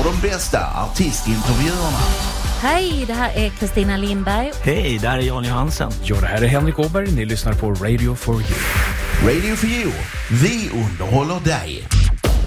de bästa artistintervjuerna. Hej, det här är Kristina Lindberg. Hej, där är Jan Johansen. Ja, det här är Henrik Åberg. Ni lyssnar på Radio for You. Radio for You. Vi underhåller dig.